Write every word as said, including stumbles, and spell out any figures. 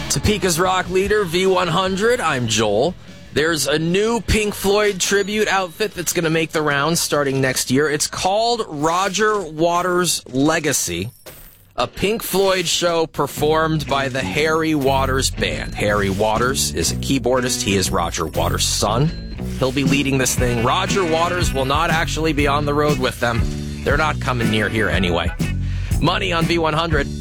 Topeka's rock leader, V one hundred. I'm Joel. There's a new Pink Floyd tribute outfit that's going to make the rounds starting next year. It's called Roger Waters' Legacy, a Pink Floyd show performed by the Harry Waters Band. Harry Waters is a keyboardist. He is Roger Waters' son. He'll be leading this thing. Roger Waters will not actually be on the road with them. They're not coming near here anyway. Money on V one hundred.